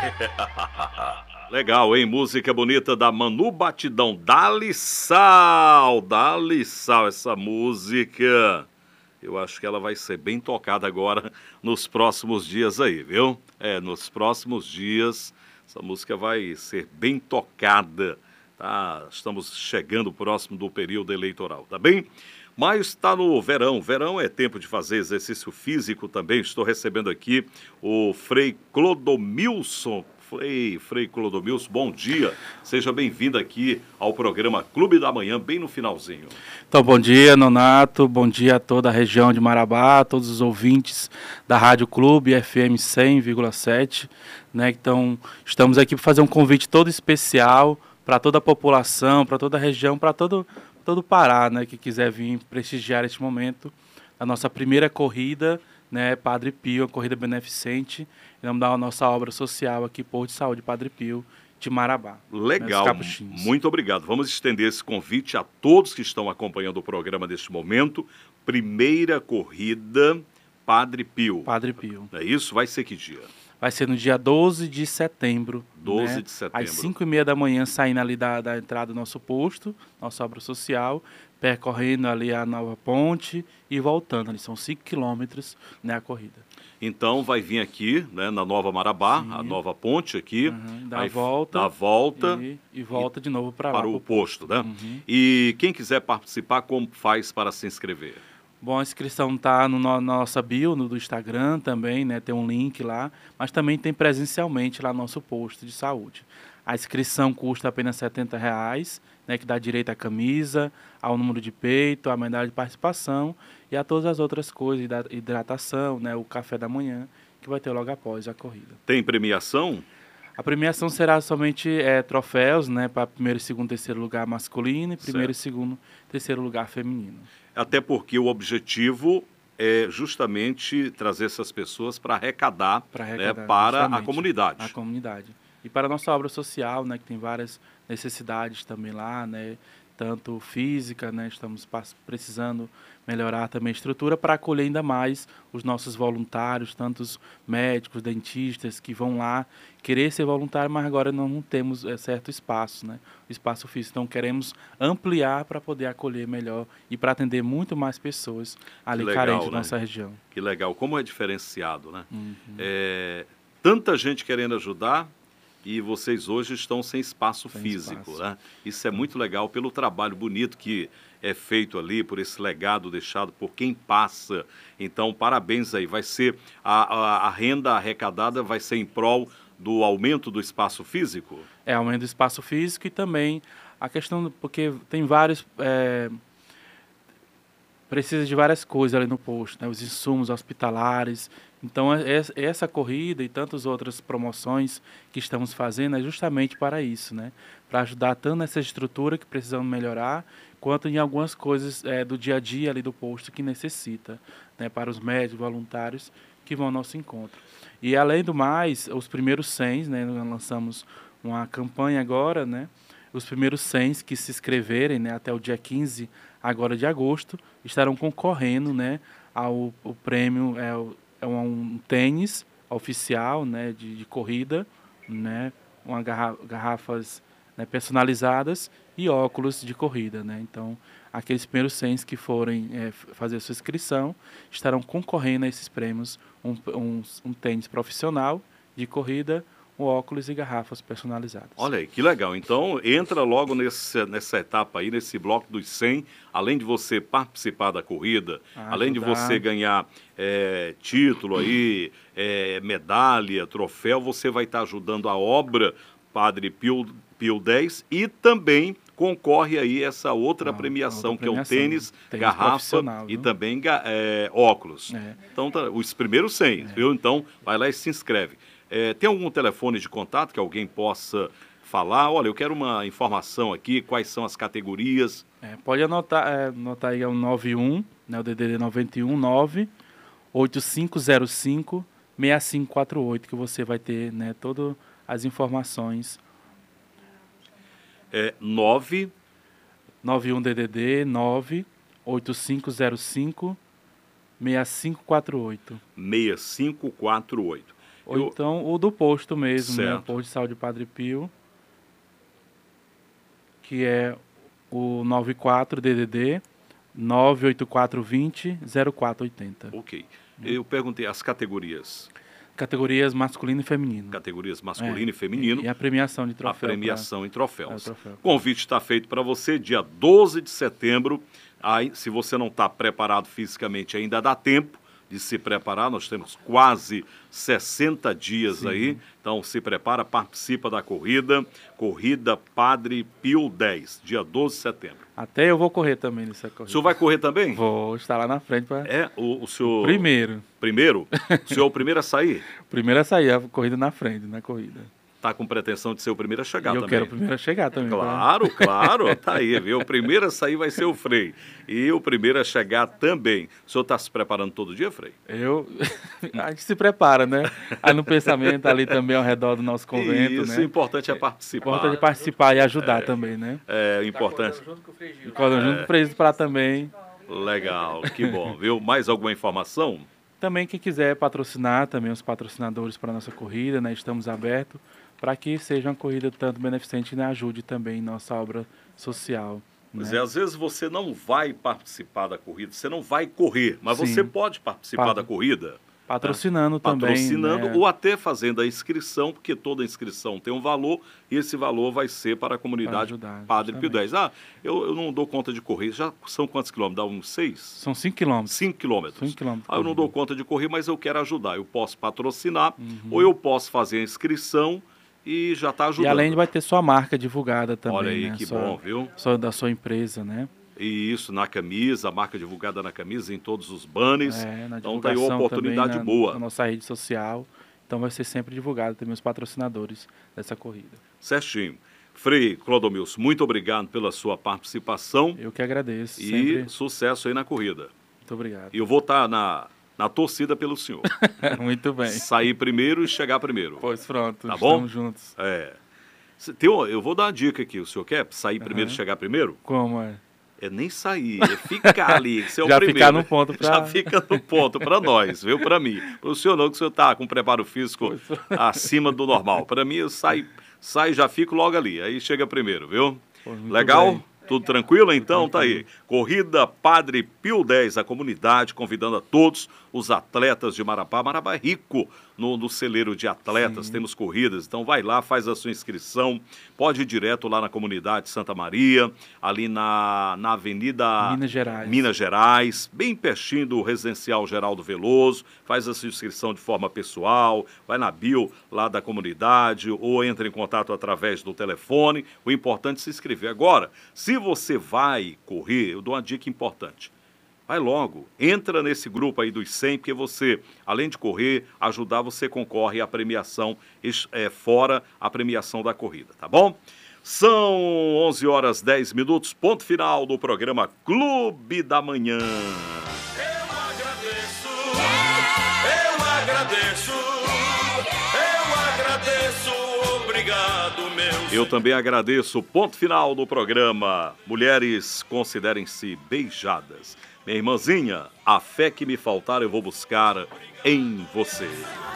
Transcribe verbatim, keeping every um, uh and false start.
Legal, hein? Música bonita da Manu Batidão. Dá-lhe sal, dá-lhe sal essa música. Eu acho que ela vai ser bem tocada agora nos próximos dias aí, viu? É, nos próximos dias essa música vai ser bem tocada, tá? Estamos chegando próximo do período eleitoral, tá bem? Mas está no verão, verão é tempo de fazer exercício físico também. Estou recebendo aqui o Frei Clodomilson. Frei, Frei Clodomilson, bom dia. Seja bem-vindo aqui ao programa Clube da Manhã, bem no finalzinho. Então, bom dia, Nonato. Bom dia a toda a região de Marabá, a todos os ouvintes da Rádio Clube F M cem vírgula sete. Né? Então, estamos aqui para fazer um convite todo especial para toda a população, para toda a região, para todo, todo o Pará, né? Que quiser vir prestigiar este momento. A nossa primeira corrida, né, Padre Pio, a corrida beneficente, em nome da nossa obra social aqui, Posto de Saúde Padre Pio, de Marabá. Legal, muito obrigado. Vamos estender esse convite a todos que estão acompanhando o programa neste momento. Primeira corrida Padre Pio. Padre Pio. É isso? Vai ser que dia? Vai ser no dia doze de setembro. doze né? de setembro. Às cinco e meia da manhã, saindo ali da, da entrada do nosso posto, nossa obra social, percorrendo ali a nova ponte e voltando. Ali são cinco quilômetros, né, a corrida. Então vai vir aqui, né, na Nova Marabá, Sim. a nova ponte aqui, uhum, dá a volta, dá a volta e, e volta de novo para lá. Para o posto, né? Uhum. E quem quiser participar, como faz para se inscrever? Bom, a inscrição está no, na nossa bio, no do Instagram também, né? Tem um link lá, mas também tem presencialmente lá no nosso posto de saúde. A inscrição custa apenas setenta reais, né, que dá direito à camisa, ao número de peito, à medalha de participação e a todas as outras coisas, hidratação, né, o café da manhã, que vai ter logo após a corrida. Tem premiação? A premiação será somente é, troféus, né, para primeiro, segundo, terceiro lugar masculino e primeiro, certo. segundo, terceiro lugar feminino. Até porque o objetivo é justamente trazer essas pessoas para arrecadar, pra arrecadar né, para a comunidade. A comunidade. E para a nossa obra social, né, que tem várias necessidades também lá, né, tanto física, né, estamos precisando melhorar também a estrutura para acolher ainda mais os nossos voluntários, tantos médicos, dentistas que vão lá querer ser voluntário, mas agora não, não temos é, certo espaço, né, o espaço físico. Então queremos ampliar para poder acolher melhor e para atender muito mais pessoas ali legal, carentes da né? nossa região. Que legal, como é diferenciado, né? Uhum. É, tanta gente querendo ajudar, e vocês hoje estão sem espaço sem físico, espaço. Né? Isso é muito legal pelo trabalho bonito que é feito ali, por esse legado deixado por quem passa. Então, parabéns aí. Vai ser a, a, a renda arrecadada vai ser em prol do aumento do espaço físico? É, aumento do espaço físico e também a questão, porque tem vários... É, precisa de várias coisas ali no posto, né? Os insumos hospitalares. Então, essa corrida e tantas outras promoções que estamos fazendo é justamente para isso, né? Para ajudar tanto nessa estrutura que precisamos melhorar, quanto em algumas coisas é, do dia a dia ali do posto que necessita, né? Para os médicos, voluntários que vão ao nosso encontro. E, além do mais, os primeiros cem, né? Nós lançamos uma campanha agora, né? Os primeiros cem que se inscreverem, né, até o dia quinze agora de agosto, estarão concorrendo, né, ao, ao prêmio, é, é um, um tênis oficial, né, de, de corrida, né, uma garra, garrafas né, personalizadas e óculos de corrida. Né. Então, aqueles primeiros cem que forem é, fazer sua inscrição estarão concorrendo a esses prêmios, um, um, um tênis profissional de corrida, óculos e garrafas personalizadas. Olha aí, que legal. Então, entra logo nesse, nessa etapa aí, nesse bloco dos cem, além de você participar da corrida, ah, além ajudar. de você ganhar é, título aí, é, medalha, troféu, você vai estar ajudando a obra Padre Pio, Pio dez e também concorre aí essa outra ah, premiação, outra premiação, que é o tênis, tênis garrafa e viu? também é, óculos. É. Então, tá, os primeiros cem, é. viu? Então, vai lá e se inscreve. É, tem algum telefone de contato que alguém possa falar? Olha, eu quero uma informação aqui, quais são as categorias? É, pode anotar, é, anotar aí, é o nove um, né, o D D D noventa e um, nove oito cinco zero cinco seis cinco quatro oito, que você vai ter, né, todas as informações. É nove... nove um D D D nove oito cinco zero cinco seis cinco quatro oito. seis cinco quatro oito. Ou Eu- então o do posto mesmo, né? O Certo. posto de saúde Padre Pio, que é o nove quatro D D D nove oito quatro dois zero zero quatro oito zero. Ok. Eu perguntei as categorias. Categorias masculino e feminino. Categorias masculino É, e feminino. E a premiação de A troféu. premiação em troféus. É, o troféu. O convite está feito para você dia doze de setembro. Aí, se você não está preparado fisicamente, ainda dá tempo de se preparar. Nós temos quase sessenta dias Sim. aí. Então, se prepara, participa da corrida. Corrida Padre Pio dez, dia doze de setembro. Até eu vou correr também nessa corrida. O senhor vai correr também? Vou estar lá na frente para... É, o, o senhor... Primeiro. Primeiro? O senhor é o primeiro a sair? Primeiro a sair, a corrida na frente, na corrida. Tá com pretensão de ser o primeiro a chegar e eu também. quero o primeiro a chegar também. pra- Claro, claro, tá aí, viu? O primeiro a sair vai ser o Frei. E o primeiro a chegar também. O senhor está se preparando todo dia, Frei? Eu... a gente se prepara, né? Aí no pensamento ali também ao redor do nosso convento, Isso, né? o importante é participar. Importante participar e ajudar também, né? É importante. Junto com o Frei para também. Legal, que bom, viu? Mais alguma informação? Também quem quiser patrocinar, também os patrocinadores para a nossa corrida, né? Estamos abertos para que seja uma corrida tanto beneficente e né, ajude também nossa obra social. Pois né? é, às vezes você não vai participar da corrida, você não vai correr, mas Sim. você pode participar Pode. da corrida. Patrocinando também. Patrocinando né? ou até fazendo a inscrição, porque toda inscrição tem um valor e esse valor vai ser para a comunidade Para ajudar, Padre Pio justamente. dez. Ah, eu, eu não dou conta de correr. Já são quantos quilômetros? Dá uns seis? São cinco quilômetros. Cinco quilômetros. Cinco quilômetros Ah, eu não corrida. dou conta de correr, mas eu quero ajudar. Eu posso patrocinar Uhum. ou eu posso fazer a inscrição e já está ajudando. E além vai ter sua marca divulgada também. Olha aí, né? que sua, bom, viu? sua- da sua empresa, né? E isso na camisa, a marca divulgada na camisa, em todos os banners. É, na Então tá aí uma divulgação oportunidade também, na, boa. na nossa rede social. Então vai ser sempre divulgado também os patrocinadores dessa corrida. Certinho. Frei Clodomilson, muito obrigado pela sua participação Eu que agradeço. e Sempre. sucesso aí na corrida. Muito obrigado. E eu vou estar na, na torcida pelo senhor. Muito bem. Sair primeiro e chegar primeiro. Pois pronto, Tá bom? estamos juntos. É. Se- Tem, um- eu vou dar uma dica aqui. O senhor quer sair primeiro e Aham. chegar primeiro? Como é? É nem sair, é ficar ali. Que você é o Já primeiro. ficar no ponto pra- Já fica no ponto para nós, viu? Para mim. Para o senhor não, que o senhor está com preparo físico acima do normal. Para mim, eu saio, saio e já fico logo ali. Aí chega primeiro, viu? Pô, muito Legal? bem. Tudo tranquilo? Então tá aí. Corrida Padre Pio dez, a comunidade convidando a todos os atletas de Marabá. Marabá é rico no, no celeiro de atletas, Sim. temos corridas. Então vai lá, faz a sua inscrição. Pode ir direto lá na comunidade Santa Maria, ali na, na Avenida Minas Gerais. Minas Gerais, bem pertinho do Residencial Geraldo Veloso. Faz a sua inscrição de forma pessoal, vai na bio lá da comunidade ou entra em contato através do telefone. O importante é se inscrever. Agora, se você vai correr, eu dou uma dica importante. Vai logo, entra nesse grupo aí dos cem, porque você, além de correr, ajudar, você concorre à premiação, es- é, fora a premiação da corrida, tá bom? São onze horas e dez minutos, ponto final do programa Clube da Manhã. Eu agradeço, eu agradeço, eu agradeço, obrigado, meu Eu também agradeço, ponto final do programa. Mulheres, considerem-se beijadas. Minha irmãzinha, a fé que me faltar eu vou buscar em você.